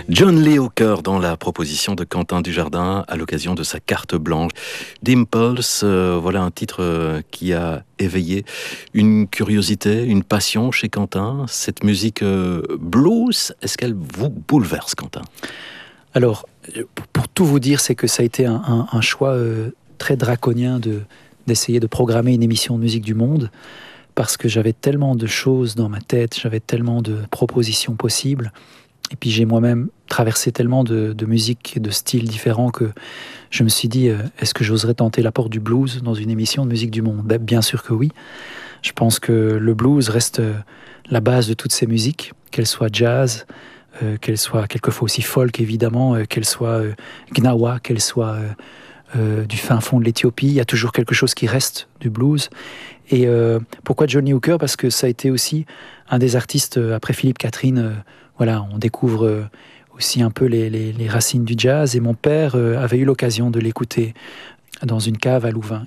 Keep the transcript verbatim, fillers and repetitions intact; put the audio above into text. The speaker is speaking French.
John Lee Hooker dans la proposition de Quentin Dujardin à l'occasion de sa carte blanche. Dimples, euh, voilà un titre euh, qui a éveillé une curiosité, une passion chez Quentin. Cette musique euh, blues, est-ce qu'elle vous bouleverse, Quentin ? Alors, pour tout vous dire, c'est que ça a été un, un, un choix euh, très draconien de, d'essayer de programmer une émission de musique du monde, parce que j'avais tellement de choses dans ma tête, j'avais tellement de propositions possibles. Et puis j'ai moi-même traversé tellement de, de musiques et de styles différents que je me suis dit, euh, est-ce que j'oserais tenter la porte du blues dans une émission de musique du monde ? Ben, bien sûr que oui. Je pense que le blues reste euh, la base de toutes ces musiques, qu'elles soient jazz, euh, qu'elles soient quelquefois aussi folk évidemment, euh, qu'elles soient euh, gnawa, qu'elles soient euh, euh, du fin fond de l'Éthiopie. Il y a toujours quelque chose qui reste du blues. Et euh, pourquoi Johnny Hooker ? Parce que ça a été aussi un des artistes, euh, après Philippe Catherine, euh, voilà, on découvre euh, aussi un peu les, les, les racines du jazz. Et mon père euh, avait eu l'occasion de l'écouter dans une cave à Louvain.